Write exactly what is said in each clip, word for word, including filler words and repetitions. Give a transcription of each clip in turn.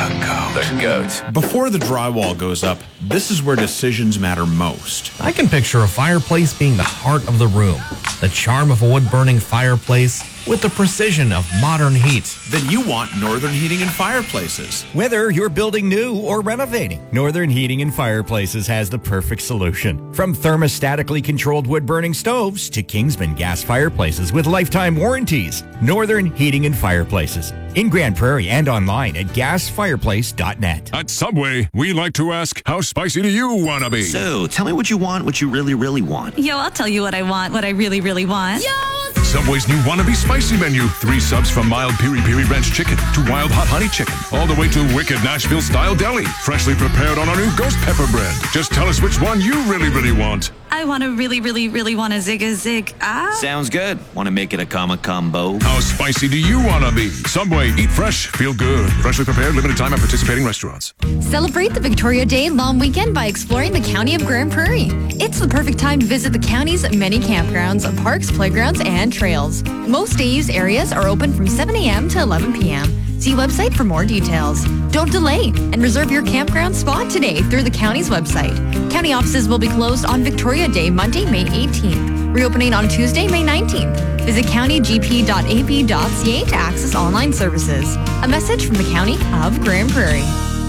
Go. The GOAT. Before the drywall goes up, this is where decisions matter most. I can picture a fireplace being the heart of the room. The charm of a wood-burning fireplace with the precision of modern heat. Then you want Northern Heating and Fireplaces. Whether you're building new or renovating, Northern Heating and Fireplaces has the perfect solution. From thermostatically controlled wood-burning stoves to Kingsman gas fireplaces with lifetime warranties. Northern Heating and Fireplaces. In Grand Prairie and online at gas fireplace dot net. At Subway, we like to ask, how spicy do you want to be? So, tell me what you want, what you really, really want. Yo, I'll tell you what I want, what I really, really want. Yo! Subway's new Wannabe Spicy menu. Three subs from mild Piri Piri Ranch Chicken to wild hot honey chicken. All the way to wicked Nashville-style deli. Freshly prepared on our new ghost pepper bread. Just tell us which one you really, really want. I want to really, really, really want a zig a zig ah. Sounds good. Want to make it a comma combo? How spicy do you want to be? Subway, eat fresh, feel good. Freshly prepared, limited time at participating restaurants. Celebrate the Victoria Day long weekend by exploring the county of Grand Prairie. It's the perfect time to visit the county's many campgrounds, parks, playgrounds, and trails. Most day-use areas are open from seven a.m. to eleven p.m. See website for more details. Don't delay and reserve your campground spot today through the county's website. County offices will be closed on Victoria Day, Monday, May eighteenth. Reopening on Tuesday, May nineteenth. Visit county g p dot a p dot c a to access online services. A message from the County of Grand Prairie.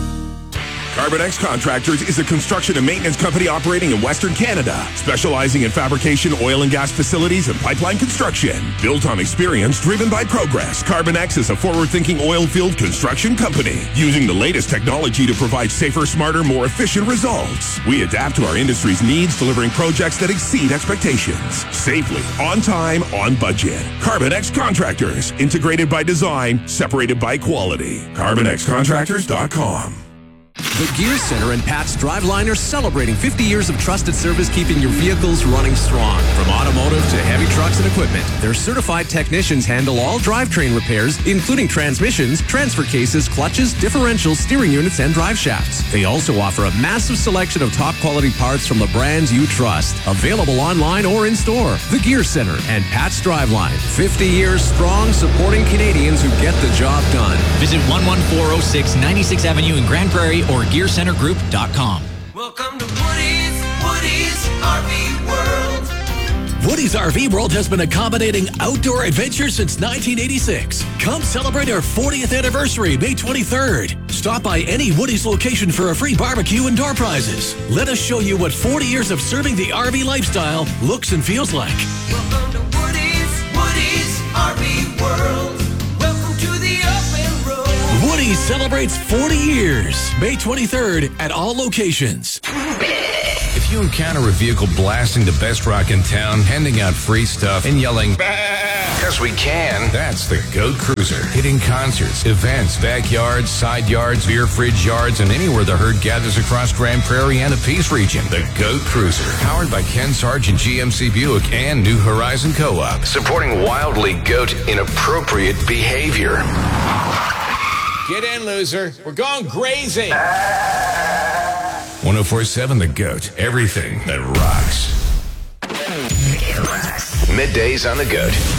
Carbonex Contractors is a construction and maintenance company operating in Western Canada, specializing in fabrication, oil and gas facilities, and pipeline construction. Built on experience, driven by progress, Carbonex is a forward-thinking oil field construction company, using the latest technology to provide safer, smarter, more efficient results. We adapt to our industry's needs, delivering projects that exceed expectations. Safely, on time, on budget. Carbonex Contractors, integrated by design, separated by quality. Carbonex Contractors dot com. The Gear Center and Pat's Driveline are celebrating fifty years of trusted service, keeping your vehicles running strong. From automotive to heavy trucks and equipment, their certified technicians handle all drivetrain repairs, including transmissions, transfer cases, clutches, differentials, steering units, and drive shafts. They also offer a massive selection of top-quality parts from the brands you trust. Available online or in store. The Gear Center and Pat's Driveline. fifty years strong, supporting Canadians who get the job done. Visit one one four oh six ninety-sixth Avenue in Grand Prairie or gear center group dot com. Welcome to Woody's, Woody's R V World. Woody's R V World has been accommodating outdoor adventure since nineteen eighty-six. Come celebrate our fortieth anniversary, May twenty-third. Stop by any Woody's location for a free barbecue and door prizes. Let us show you what forty years of serving the R V lifestyle looks and feels like. Welcome to Woody's, Woody's R V World. Welcome to the open road. Woody's celebrates forty years, May twenty-third at all locations. If you encounter a vehicle blasting the best rock in town, handing out free stuff, and yelling, "Yes, we can," that's the GOAT Cruiser. Hitting concerts, events, backyards, side yards, beer fridge yards, and anywhere the herd gathers across Grand Prairie and the Peace region. The GOAT Cruiser. Powered by Ken Sargent G M C Buick and New Horizon Co-op. Supporting wildly GOAT inappropriate behavior. Get in, loser. We're going crazy. one oh four point seven The GOAT. Everything that rocks. Middays on The GOAT.